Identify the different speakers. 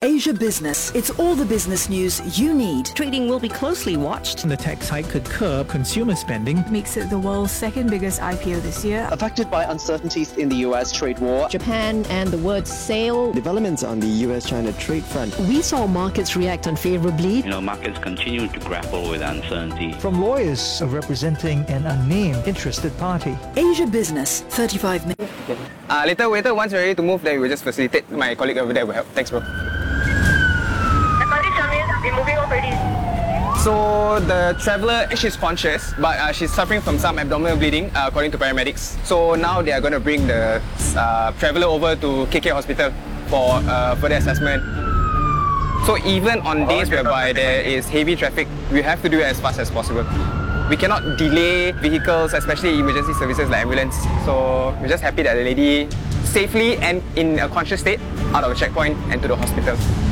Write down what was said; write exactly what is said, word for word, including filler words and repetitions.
Speaker 1: Asia Business. It's all the business news you need.
Speaker 2: Trading will be closely watched.
Speaker 3: The tax hike could curb consumer spending.
Speaker 4: Makes it the world's second biggest I P O this year.
Speaker 5: Affected by uncertainties in the U S trade war.
Speaker 2: Japan and the word sale.
Speaker 6: Developments on the U S China trade front.
Speaker 2: We saw markets react unfavorably.
Speaker 7: You know, markets continue to grapple with uncertainty.
Speaker 3: From lawyers representing an unnamed interested party.
Speaker 1: Asia Business, thirty-five minutes.
Speaker 8: Okay. Uh, later, waiter, once you're ready to move, then we'll just facilitate. My colleague over there will help. Thanks, bro.
Speaker 9: We're moving off already.
Speaker 8: So the traveller, she's conscious, but uh, she's suffering from some abdominal bleeding, uh, according to paramedics. So now they are going to bring the uh, traveller over to K K Hospital for uh, further assessment. So even on days whereby there is heavy traffic, we have to do it as fast as possible. We cannot delay vehicles, especially emergency services like ambulance. So we're just happy that the lady safely and in a conscious state out of the checkpoint and to the hospital.